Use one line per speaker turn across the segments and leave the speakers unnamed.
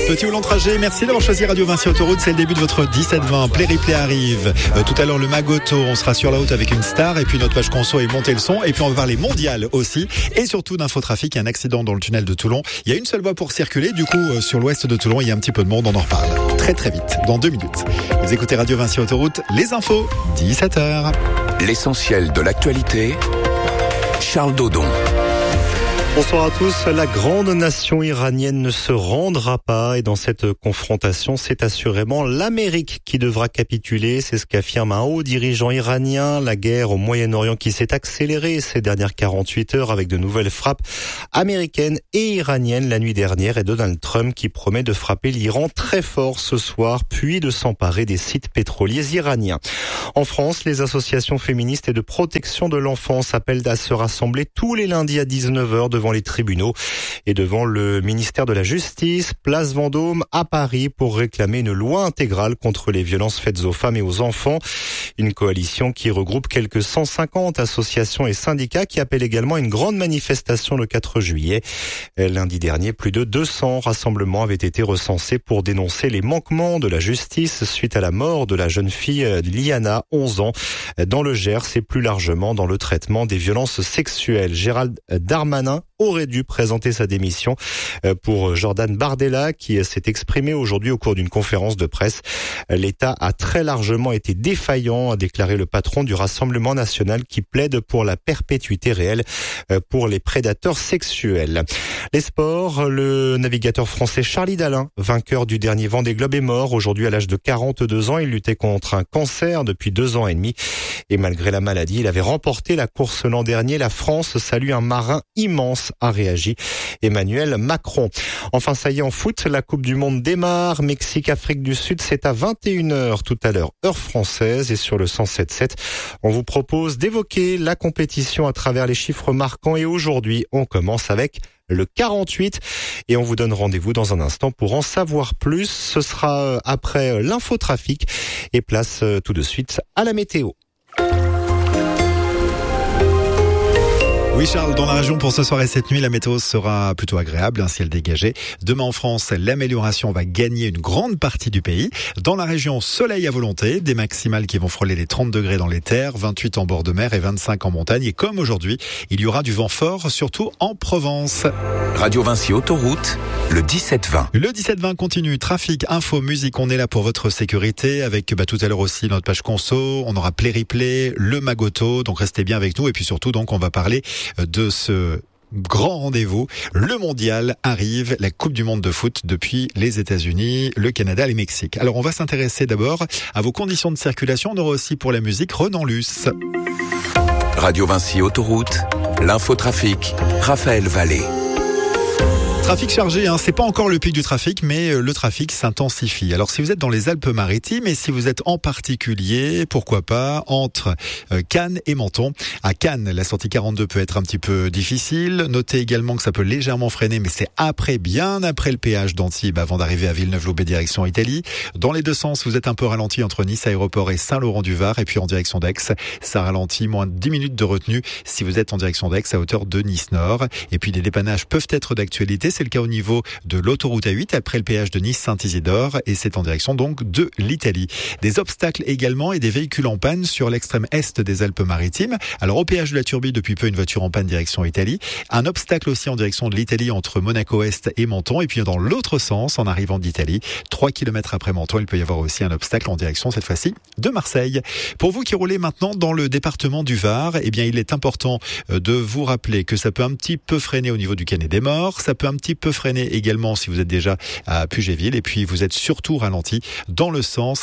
Petit ou long trajet, merci d'avoir choisi Radio Vinci Autoroute. C'est le début de votre 17-20. Play Replay arrive. Tout à l'heure, le Magoto. On sera sur la route avec une star. Et puis notre page conso et monter le son. Et puis on va parler mondial aussi. Et surtout d'infotrafic. Il y a un accident dans le tunnel de Toulon. Il y a une seule voie pour circuler. Du coup, sur l'ouest de Toulon, il y a un petit peu de monde. On en reparle très très vite, dans 2 minutes. Vous écoutez Radio Vinci Autoroute. Les infos, 17h.
L'essentiel de l'actualité. Charles Dodon.
Bonsoir à tous. La grande nation iranienne ne se rendra pas et dans cette confrontation, c'est assurément l'Amérique qui devra capituler. C'est ce qu'affirme un haut dirigeant iranien. La guerre au Moyen-Orient qui s'est accélérée ces dernières 48 heures avec de nouvelles frappes américaines et iraniennes la nuit dernière et Donald Trump qui promet de frapper l'Iran très fort ce soir puis de s'emparer des sites pétroliers iraniens. En France, les associations féministes et de protection de l'enfance appellent à se rassembler tous les lundis à 19h devant les tribunaux et devant le ministère de la Justice, place Vendôme à Paris pour réclamer une loi intégrale contre les violences faites aux femmes et aux enfants. Une coalition qui regroupe quelques 150 associations et syndicats qui appelle également une grande manifestation le 4 juillet. Lundi dernier, plus de 200 rassemblements avaient été recensés pour dénoncer les manquements de la justice suite à la mort de la jeune fille Liana, 11 ans, dans le Gers et plus largement dans le traitement des violences sexuelles. Gérald Darmanin aurait dû présenter sa démission pour Jordan Bardella qui s'est exprimé aujourd'hui au cours d'une conférence de presse. L'État a très largement été défaillant, a déclaré le patron du Rassemblement national qui plaide pour la perpétuité réelle pour les prédateurs sexuels. Les sports, le navigateur français Charlie Dalin, vainqueur du dernier Vendée Globe, est mort aujourd'hui à l'âge de 42 ans. Il luttait contre un cancer depuis 2 ans et demi et malgré la maladie, il avait remporté la course l'an dernier. La France salue un marin immense, a réagi Emmanuel Macron. Enfin, ça y est, en foot, la Coupe du Monde démarre. Mexique-Afrique du Sud, c'est à 21h tout à l'heure, heure française. Et sur le 107.7, on vous propose d'évoquer la compétition à travers les chiffres marquants. Et aujourd'hui, on commence avec le 48 et on vous donne rendez-vous dans un instant pour en savoir plus. Ce sera après l'infotrafic et place tout de suite à la météo.
Oui Charles, dans la région pour ce soir et cette nuit, la météo sera plutôt agréable, un ciel dégagé. Demain en France, l'amélioration va gagner une grande partie du pays. Dans la région, soleil à volonté, des maximales qui vont frôler les 30 degrés dans les terres, 28 en bord de mer et 25 en montagne. Et comme aujourd'hui, il y aura du vent fort, surtout en Provence.
Radio Vinci Autoroute, le 17-20.
Le 17-20 continue, trafic, info, musique, on est là pour votre sécurité avec tout à l'heure aussi notre page conso, on aura Play Replay, le Magoto, donc restez bien avec nous et puis surtout donc on va parler de ce grand rendez-vous. Le mondial arrive, la Coupe du monde de foot depuis les États-Unis, le Canada et le Mexique. Alors on va s'intéresser d'abord à vos conditions de circulation. On aura aussi pour la musique Renan Luce.
Radio Vinci Autoroute, l'infotrafic, Raphaël Vallée.
Trafic chargé, c'est pas encore le pic du trafic, mais le trafic s'intensifie. Alors si vous êtes dans les Alpes-Maritimes et si vous êtes en particulier, pourquoi pas, entre Cannes et Menton. À Cannes, la sortie 42 peut être un petit peu difficile. Notez également que ça peut légèrement freiner, mais c'est bien après le péage d'Antibes avant d'arriver à Villeneuve-Loubet direction Italie. Dans les deux sens, vous êtes un peu ralenti entre Nice Aéroport et Saint-Laurent-du-Var et puis en direction d'Aix. Ça ralentit, moins de 10 minutes de retenue si vous êtes en direction d'Aix à hauteur de Nice Nord. Et puis les dépannages peuvent être d'actualité. C'est le cas au niveau de l'autoroute A8 après le péage de Nice-Saint-Isidore et c'est en direction donc de l'Italie. Des obstacles également et des véhicules en panne sur l'extrême est des Alpes-Maritimes. Alors au péage de la Turbie, depuis peu une voiture en panne direction Italie. Un obstacle aussi en direction de l'Italie entre Monaco-Est et Menton et puis dans l'autre sens en arrivant d'Italie. 3 km après Menton, il peut y avoir aussi un obstacle en direction cette fois-ci de Marseille. Pour vous qui roulez maintenant dans le département du Var, eh bien il est important de vous rappeler que ça peut un petit peu freiner au niveau du Canet des Morts, ça peut un petit peu freiner également si vous êtes déjà à Pugéville et puis vous êtes surtout ralenti dans le sens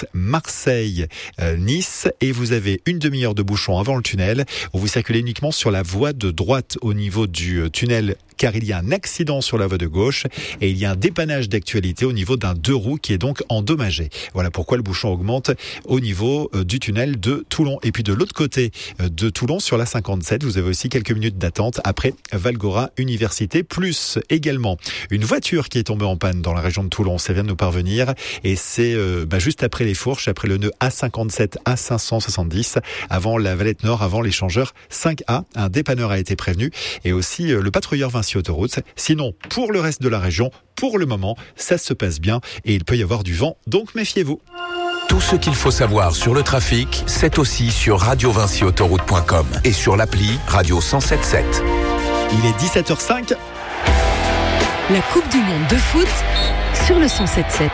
Marseille-Nice et vous avez une demi-heure de bouchon avant le tunnel où vous circulez uniquement sur la voie de droite au niveau du tunnel car il y a un accident sur la voie de gauche et il y a un dépannage d'actualité au niveau d'un 2 roues qui est donc endommagé. Voilà pourquoi le bouchon augmente au niveau du tunnel de Toulon. Et puis de l'autre côté de Toulon, sur la 57, vous avez aussi quelques minutes d'attente après Valgora Université, plus également une voiture qui est tombée en panne dans la région de Toulon. Ça vient de nous parvenir et c'est juste après les Fourches, après le nœud A57 A570, avant la Valette Nord, avant l'échangeur 5A. Un dépanneur a été prévenu et aussi le patrouilleur Vincent Vinci Autoroute. Sinon, pour le reste de la région, pour le moment, ça se passe bien et il peut y avoir du vent, donc méfiez-vous.
Tout ce qu'il faut savoir sur le trafic, c'est aussi sur radiovinciautoroute.com et sur l'appli Radio 107.7.
Il est 17h05.
La Coupe du Monde de foot sur le 107.7.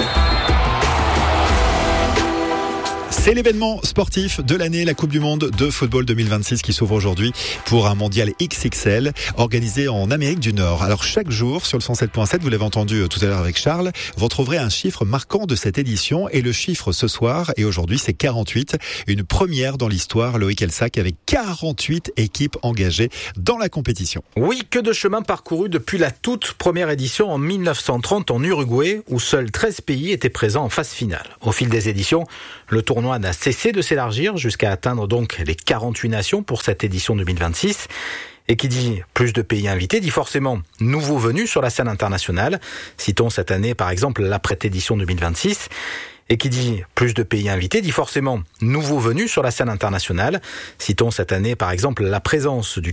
C'est l'événement sportif de l'année, la Coupe du Monde de football 2026 qui s'ouvre aujourd'hui pour un mondial XXL organisé en Amérique du Nord. Alors chaque jour sur le 107.7, vous l'avez entendu tout à l'heure avec Charles, vous retrouverez un chiffre marquant de cette édition et le chiffre ce soir et aujourd'hui c'est 48. Une première dans l'histoire, Loïc Elsac, avec 48 équipes engagées dans la compétition.
Oui, que de chemin parcouru depuis la toute première édition en 1930 en Uruguay où seuls 13 pays étaient présents en phase finale. Au fil des éditions, le tournoi n'a cessé de s'élargir jusqu'à atteindre donc les 48 nations pour cette édition 2026. Et qui dit plus de pays invités dit forcément nouveaux venus sur la scène internationale. Citons cette année par exemple la pré-édition 2026. Et qui dit plus de pays invités dit forcément nouveaux venus sur la scène internationale. Citons cette année par exemple la présence du